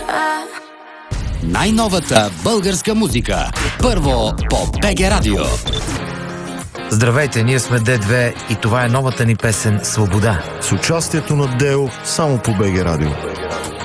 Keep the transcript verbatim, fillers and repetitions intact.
Най-новата българска музика. Първо по БГ Радио. Здравейте, ние сме Д две и това е новата ни песен «Свобода». С участието на Део само по БГ Радио.